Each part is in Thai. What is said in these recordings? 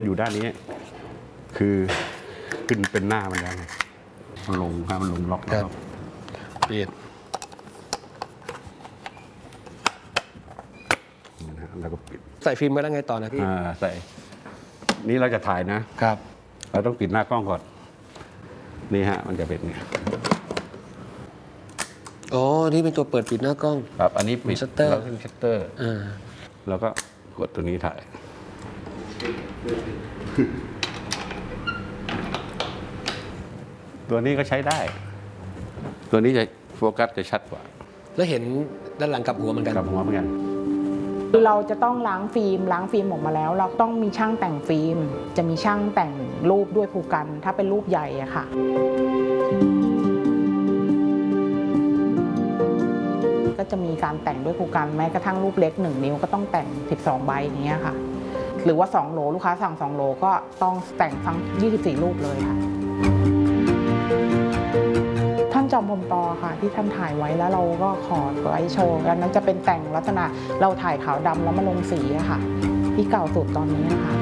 อยู่ด้านนี้คือขึ้นเป็นหน้ามันแล้วมันลงครับมันลงล็อกแล้วปิดแล้วก็ปิดใส่ฟิล์มไว้แล้วไงต่อนะพี่ใส่นี่เราจะถ่ายนะครับเราต้องปิดหน้ากล้องก่อนนี่ฮะมันจะเป็นเนี่ยอ๋อนี่เป็นตัวเปิดปิดหน้ากล้องครับอันนี้ปิดชัตเตอร์เราขึ้นชัตเตอร์แล้วก็กดตัวนี้ถ่ายตัวนี้ก็ใช้ได้ตัวนี้จะโฟกัสจะชัดกว่าแล้วเห็นด้านหลังกับหัวเหมือนกันกับหัวเหมือนกันเราจะต้องล้างฟิล์มออกมาแล้วเราต้องมีช่างแต่งฟิล์มจะมีช่างแต่งรูปด้วยภูกันถ้าเป็นรูปใหญ่อะค่ะก็จะมีการแต่งด้วยภูกันแม้กระทั่งรูปเล็ก1 นิ้วก็ต้องแต่ง12 ใบอย่างเงี้ยค่ะหรือว่า2 โหลลูกค้าสั่ง2 โหลก็ต้องแต่งทั้ง24 รูปเลยค่ะท่านจอมพลป.ค่ะที่ท่านถ่ายไว้แล้วเราก็ขอไว้โชว์อันนั้นจะเป็นแต่งลักษณะเราถ่ายขาวดำแล้วมาลงสีอะค่ะที่เก่าสุดตอนนี้ค่ะ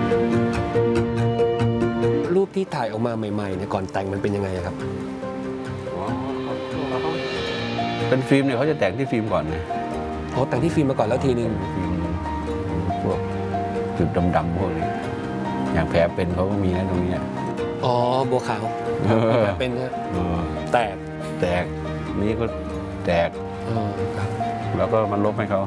รูปที่ถ่ายออกมาใหม่ๆเนี่ยก่อนแต่งมันเป็นยังไงครับเป็นฟิล์มเนี่ยเขาจะแต่งที่ฟิล์มก่อนนะอ๋อแต่งที่ฟิล์มมาก่อนแล้วทีนึงฟิล์มพวกจุดดำๆพวกนี้อย่างแผลเป็นเขาก็มีนะตรงนี้อ๋อบัวขาวแผลเป็นครับแตกนี้ก็แตกครับแล้วก็มันลบให้เขา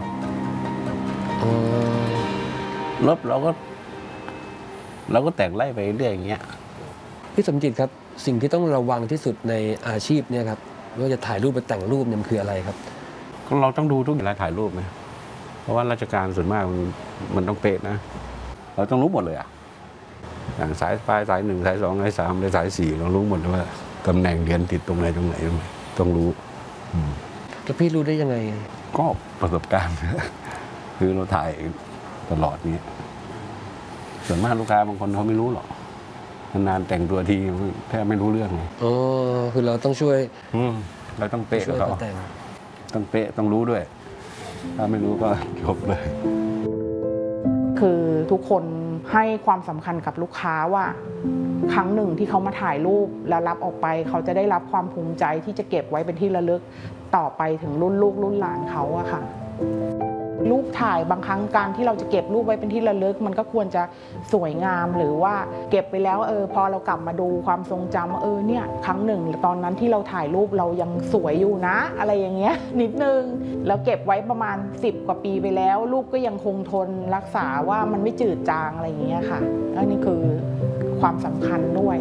ลบเราก็แต่งไล่ไปเรื่อยอย่างเงี้ยพี่สมจิตครับสิ่งที่ต้องระวังที่สุดในอาชีพเนี่ยครับว่าจะถ่ายรูปไปแต่งรูปเนี่ยมันคืออะไรครับเราต้องดูทุกอย่างถ่ายรูปไหมเพราะว่าราชการส่วนมากมันต้องเป๊ะนะเราต้องรู้หมดเลยอย่างสายปลายสาย1สาย2สาย3สาย4เรารู้หมดเลยว่าตำแหน่งเหรียญติดตรงไหนต้องรู้แล้วพี่รู้ได้ยังไงก็ประสบการณ์คือเราถ่ายตลอดนี้ส่วนมากลูกค้าบางคนเขาไม่รู้หรอกนานแต่งตัวทีแทบไม่รู้เรื่องเลยอ๋อคือเราต้องช่วยเราต้องเป๊ะกับเขาต้องเป๊ะต้องรู้ด้วยถ้าไม่รู้ก็จบเลยคือทุกคนให้ความสำคัญกับลูกค้าว่าครั้งหนึ่งที่เขามาถ่ายรูปแล้วรับออกไปเขาจะได้รับความภูมิใจที่จะเก็บไว้เป็นที่ระลึกต่อไปถึงรุ่นลูกรุ่นหลานเขาอะค่ะรูปถ่ายบางครั้งการที่เราจะเก็บรูปไว้เป็นที่ระลึกมันก็ควรจะสวยงามหรือว่าเก็บไปแล้วพอเรากลับมาดูความทรงจำเนี่ยครั้งหนึ่งตอนนั้นที่เราถ่ายรูปเรายังสวยอยู่นะอะไรอย่างเงี้ยนิดนึงแล้วเก็บไว้ประมาณ10 กว่าปีไปแล้วรูปก็ยังคงทนรักษาว่ามันไม่จืดจางอะไรอย่างเงี้ยค่ะอันนี้คือความสำคัญด้วย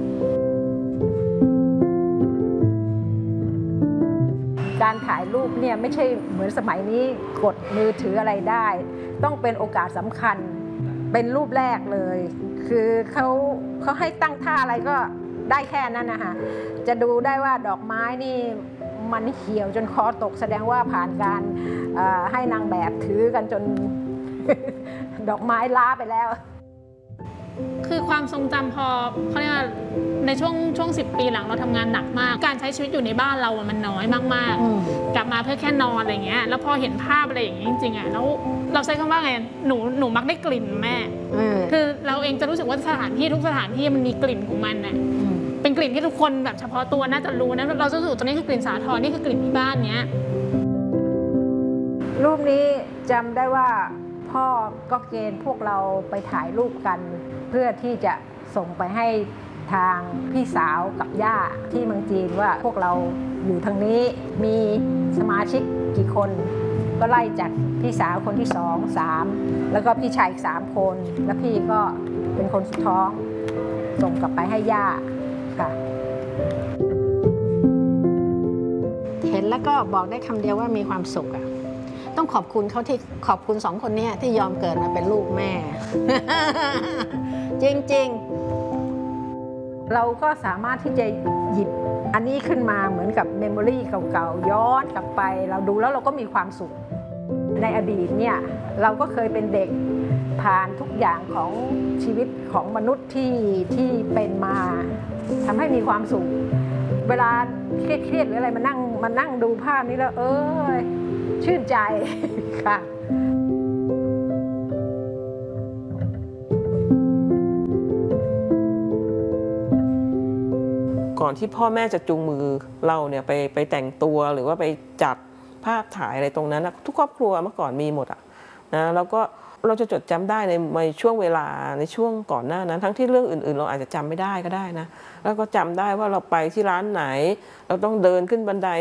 การถ่ายรูปเนี่ยไม่ใช่เหมือนสมัยนี้กดมือถืออะไรได้ต้องเป็นโอกาสสำคัญเป็นรูปแรกเลยคือเขาให้ตั้งท่าอะไรก็ได้แค่นั้นนะคะจะดูได้ว่าดอกไม้นี่มันเหี่ยวจนคอตกแสดงว่าผ่านการให้นางแบบถือกันจน ดอกไม้ล้าไปแล้วคือความทรงจำพอเขาเรียกว่าในช่วง10 ปีหลังเราทำงานหนักมากการใช้ชีวิตอยู่ในบ้านเรามันน้อยมากๆกลับมาเพื่อแค่นอนอะไรเงี้ยแล้วพอเห็นภาพอะไรอย่างนี้จริงๆแล้วเราใช้คำว่าไงหนูมักได้กลิ่นแม่คือเราเองจะรู้สึกว่าสถานที่ทุกสถานที่มันมีกลิ่นของมันน่ะเป็นกลิ่นที่ทุกคนแบบเฉพาะตัวน่าจะรู้นะเราจะรู้สึกตัวนี้คือกลิ่นสาทรนี่คือกลิ่นที่บ้านเนี้ยรูปนี้จำได้ว่าพ่อก็เกณฑ์พวกเราไปถ่ายรูปกันเพื่อที่จะส่งไปให้ทางพี่สาวกับย่าที่เมืองจีนว่าพวกเราอยู่ทางนี้มีสมาชิกกี่คนก็ไล่จากพี่สาวคนที่2 3แล้วก็พี่ชายอีก3 คนแล้วพี่ก็เป็นคนสุดท้องส่งกลับไปให้ย่าค่ะเห็นแล้วก็บอกได้คำเดียวว่ามีความสุขต้องขอบคุณเขาที่ขอบคุณ2 คนนี้ที่ยอมเกิดมาเป็นลูกแม่ จริงๆเราก็สามารถที่จะหยิบอันนี้ขึ้นมาเหมือนกับเมมโมรี่เก่าๆย้อนกลับไปเราดูแล้วเราก็มีความสุขในอดีตเนี่ยเราก็เคยเป็นเด็กผ่านทุกอย่างของชีวิตของมนุษย์ที่เป็นมาทำให้มีความสุขเวลาเครียดหรืออะไรมานั่งดูภาพนี้แล้วชื่นใจค่ะก่อนที่พ่อแม่จะจูงมือเราเนี่ยไปแต่งตัวหรือว่าไปจัดภาพถ่ายอะไรตรงนั้นนะทุกครอบครัวเมื่อก่อนมีหมดอะนะแล้วก็เราจะจดจำได้ในช่วงเวลาในช่วงก่อนหน้านั้นทั้งที่เรื่องอื่นๆเราอาจจะจำไม่ได้ก็ได้นะแล้วก็จำได้ว่าเราไปที่ร้านไหนเราต้องเดินขึ้นบันได